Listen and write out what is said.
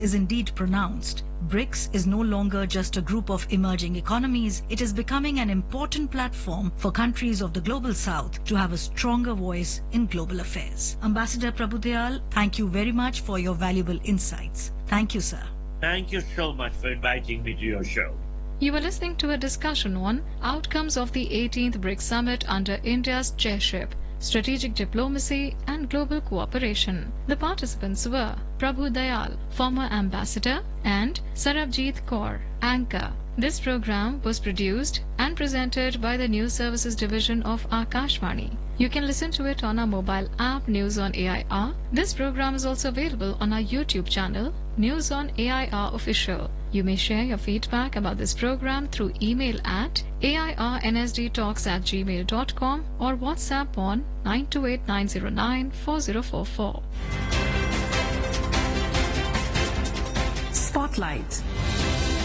is indeed pronounced. BRICS is no longer just a group of emerging economies. It is becoming an important platform for countries of the global south to have a stronger voice in global affairs. Ambassador Prabhu Dayal, thank you very much for your valuable insights. Thank you, sir. Thank you so much for inviting me to your show. You were listening to a discussion on outcomes of the 18th BRICS Summit under India's chairship, strategic diplomacy and global cooperation. The participants were Prabhu Dayal, former ambassador, and Sarabjit Kaur, anchor. This program was produced and presented by the News Services Division of Akashvani. You can listen to it on our mobile app News on AIR. This program is also available on our YouTube channel, News on AIR Official. You may share your feedback about this program through email at airnsdtalks@gmail.com or WhatsApp on 928-909-4044. Spotlight.